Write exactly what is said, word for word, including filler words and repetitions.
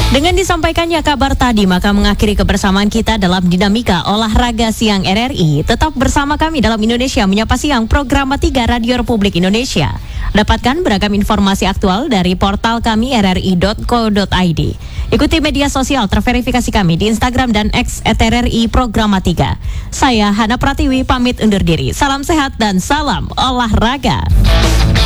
Dengan disampaikannya kabar tadi, maka mengakhiri kebersamaan kita dalam Dinamika Olahraga Siang R R I. Tetap bersama kami dalam Indonesia Menyapa Siang, program tiga Radio Republik Indonesia. Dapatkan beragam informasi aktual dari portal kami r r i dot co dot i d. Ikuti media sosial terverifikasi kami di Instagram dan X et R R I Programa tiga. Saya Hana Pratiwi pamit undur diri. Salam sehat dan salam olahraga.